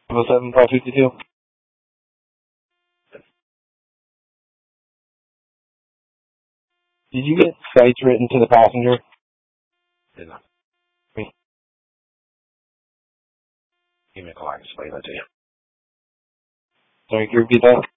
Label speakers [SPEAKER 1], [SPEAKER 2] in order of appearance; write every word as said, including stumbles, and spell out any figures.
[SPEAKER 1] oh seven five fifty-two. Did you get sites written to the passenger?
[SPEAKER 2] Did not. Give me a call. I can explain that to you.
[SPEAKER 1] Sorry, can you repeat that?